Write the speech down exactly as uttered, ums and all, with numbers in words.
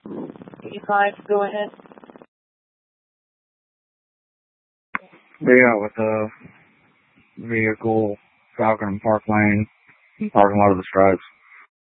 eighty-five, go ahead. Yeah, with the vehicle, Falcon and Park Lane, parking lot of the Stripes.